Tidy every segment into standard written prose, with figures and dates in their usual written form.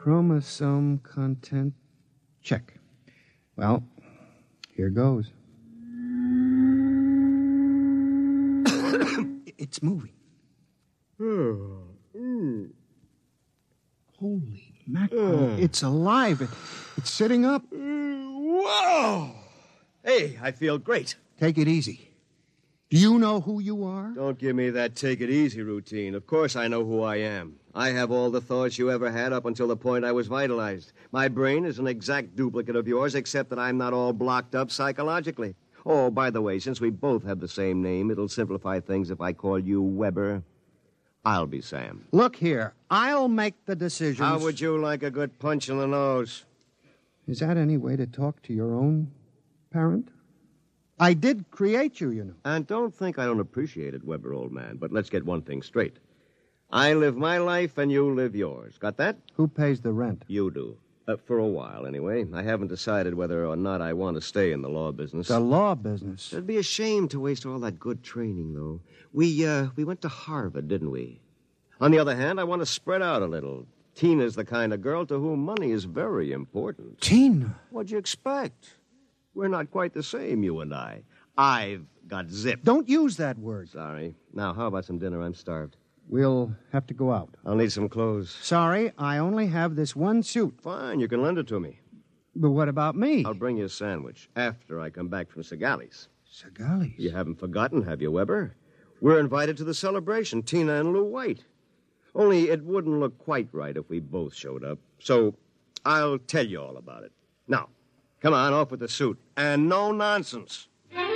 Chromosome content, check. Well, here goes. It's moving. Holy mackerel, it's alive. It's sitting up. Whoa! Hey, I feel great. Take it easy. Do you know who you are? Don't give me that take it easy routine. Of course I know who I am. I have all the thoughts you ever had up until the point I was vitalized. My brain is an exact duplicate of yours, except that I'm not all blocked up psychologically. Oh, by the way, since we both have the same name, it'll simplify things if I call you Weber. I'll be Sam. Look here, I'll make the decisions. How would you like a good punch in the nose? Is that any way to talk to your own parent? I did create you, you know. And don't think I don't appreciate it, Weber, old man, but let's get one thing straight. I live my life and you live yours. Got that? Who pays the rent? You do. For a while, anyway. I haven't decided whether or not I want to stay in the law business. The law business? It'd be a shame to waste all that good training, though. We went to Harvard, didn't we? On the other hand, I want to spread out a little. Tina's the kind of girl to whom money is very important. Tina? What'd you expect? We're not quite the same, you and I. I've got zip. Don't use that word. Sorry. Now, how about some dinner? I'm starved. We'll have to go out. I'll need some clothes. Sorry, I only have this one suit. Fine, you can lend it to me. But what about me? I'll bring you a sandwich after I come back from Segali's. Segali's? You haven't forgotten, have you, Weber? We're invited to the celebration, Tina and Lou White. Only it wouldn't look quite right if we both showed up. So I'll tell you all about it. Now, come on, off with the suit. And no nonsense.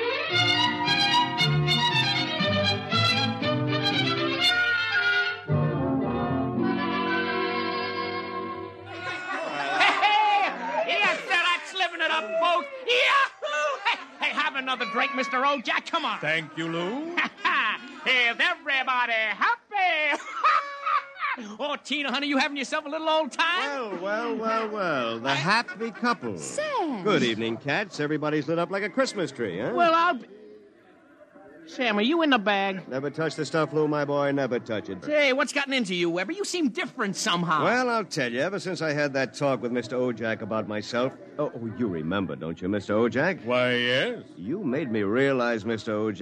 Folks. Yahoo! Hey, have another drink, Mr. Ojak. Come on. Thank you, Lou. Is everybody happy? Oh, Tina, honey, you having yourself a little old time? Well. The happy couple. Sam. Good evening, cats. Everybody's lit up like a Christmas tree, huh? Well, I'll be... Sam, are you in the bag? Never touch the stuff, Lou, my boy. Never touch it. Hey, what's gotten into you, Weber? You seem different somehow. Well, I'll tell you. Ever since I had that talk with Mr. Ojak about myself... Oh, you remember, don't you, Mr. Ojak? Why, yes. You made me realize, Mr. Ojak,